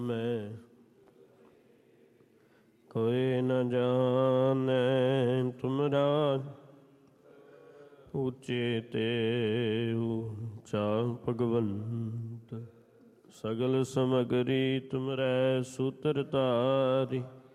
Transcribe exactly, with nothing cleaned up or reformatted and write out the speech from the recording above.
ਮੈਂ ਕੋਇ ਨ ਜਾਣੈ ਤੁਮਰਾ ਉੱਚੇ ਤੇ ਉੱਚਾ ਭਗਵੰਤ। ਸਗਲ ਸਮਗਰੀ ਤੁਮਰੈ ਸੂਤਰ ਧਾਰੀ